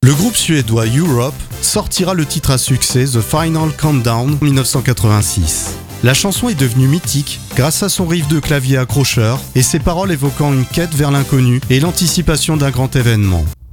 Le groupe suédois Europe sortira le titre à succès The Final Countdown en 1986. La chanson est devenue mythique grâce à son riff de clavier accrocheur et ses paroles évoquant une quête vers l'inconnu et l'anticipation d'un grand événement.